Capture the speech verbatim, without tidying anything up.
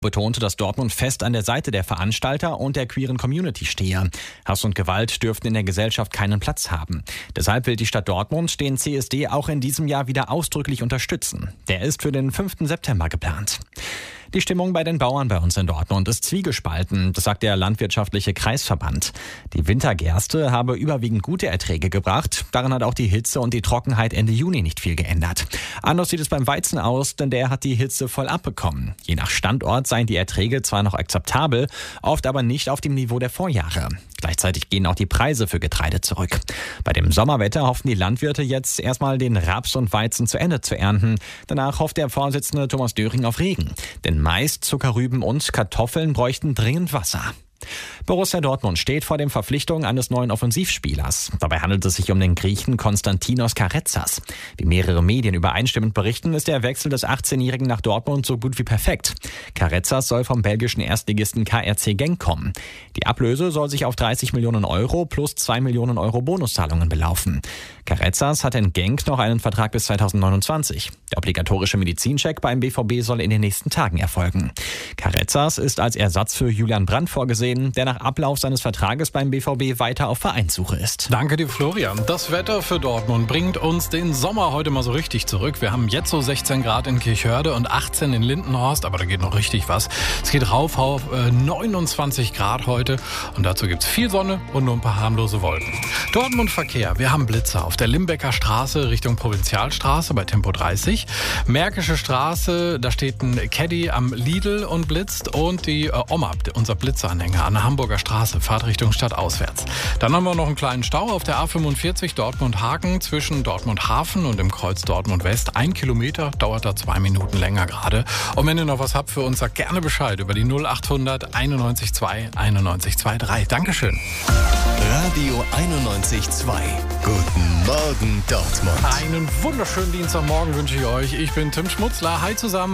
betonte, dass Dortmund fest an der Seite der Veranstalter und der queeren Community stehe. Hass und Gewalt dürften in der Gesellschaft keinen Platz haben. Deshalb will die Stadt Dortmund den C S D auch in diesem Jahr wieder ausdrücklich unterstützen. Der ist für den fünften September geplant. Die Stimmung bei den Bauern bei uns in Dortmund ist zwiegespalten, das sagt der Landwirtschaftliche Kreisverband. Die Wintergerste habe überwiegend gute Erträge gebracht. Daran hat auch die Hitze und die Trockenheit Ende Juni nicht viel geändert. Anders sieht es beim Weizen aus, denn der hat die Hitze voll abbekommen. Je nach Standort seien die Erträge zwar noch akzeptabel, oft aber nicht auf dem Niveau der Vorjahre. Gleichzeitig gehen auch die Preise für Getreide zurück. Bei dem Sommerwetter hoffen die Landwirte jetzt erstmal den Raps und Weizen zu Ende zu ernten. Danach hofft der Vorsitzende Thomas Döring auf Regen. Denn Mais, Zuckerrüben und Kartoffeln bräuchten dringend Wasser. Borussia Dortmund steht vor den Verpflichtungen eines neuen Offensivspielers. Dabei handelt es sich um den Griechen Konstantinos Karetzas. Wie mehrere Medien übereinstimmend berichten, ist der Wechsel des achtzehnjährigen nach Dortmund so gut wie perfekt. Karetzas soll vom belgischen Erstligisten K R C Genk kommen. Die Ablöse soll sich auf dreißig Millionen Euro plus zwei Millionen Euro Bonuszahlungen belaufen. Karetzas hat in Genk noch einen Vertrag bis zweitausendneunundzwanzig. Der obligatorische Medizincheck beim B V B soll in den nächsten Tagen erfolgen. Karetzas ist als Ersatz für Julian Brandt vorgesehen, der nach Ablauf seines Vertrages beim B V B weiter auf Vereinssuche ist. Danke dir, Florian. Das Wetter für Dortmund bringt uns den Sommer heute mal so richtig zurück. Wir haben jetzt so sechzehn Grad in Kirchhörde und achtzehn in Lindenhorst, aber da geht noch richtig was. Es geht rauf auf äh, neunundzwanzig Grad heute und dazu gibt es viel Sonne und nur ein paar harmlose Wolken. Dortmund Verkehr. Wir haben Blitzer auf der Limbecker Straße Richtung Provinzialstraße bei Tempo dreißig. Märkische Straße, da steht ein Caddy am Lidl und blitzt und die äh, Oma, unser Blitzeranhänger an der Hamburger Straße, Fahrtrichtung stadtauswärts. Dann haben wir noch einen kleinen Stau auf der A fünfundvierzig Dortmund-Hagen zwischen Dortmund-Hafen und dem Kreuz Dortmund-West. Ein Kilometer, dauert da zwei Minuten länger gerade. Und wenn ihr noch was habt für uns, sagt gerne Bescheid über die null achthundert einundneunzig zwei einundneunzig zweiunddreißig. Dankeschön. Radio einundneunzig Komma zwei. Guten Morgen, Dortmund. Einen wunderschönen Dienstagmorgen wünsche ich euch. Ich bin Tim Schmutzler. Hi zusammen.